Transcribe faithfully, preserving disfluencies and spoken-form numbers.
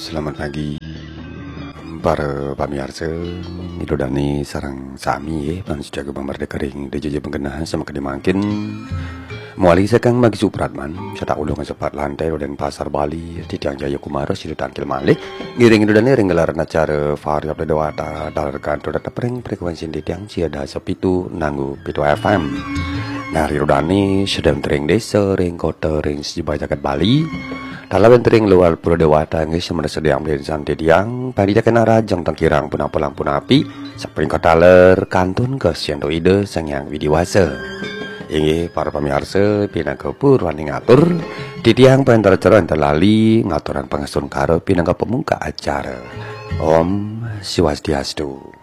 Selamat pagi para pamirsa. Midodani sarang sami ye pan sejaga bambar dekering de jeje penggenahan sama kede makin muali sekang bagi supratman cetak ulung sepat lantai dan pasar Bali titiang jaya kumara sidu tangkil malik giring idodani ringgelaran acara variab de dewata dalar kantor data pering frekuensi titiang siada sepitu nanggu pitu F M. Nah ridodani sedang tering desa ring kota ring sejumlah jagat Bali dalam entering luar pulau dewata nggih semana sedang bensan titiang padi kena rajang tangkirang punang pulang punapi sapring kotaler kantun ke siendo ide sang yang widiwasa. Inggih para pamirsa pinangka purwan ngatur titiang pentar-ceran terlali ngaturan pangasun karo pinangka pemungka acara. Om Swastiastu.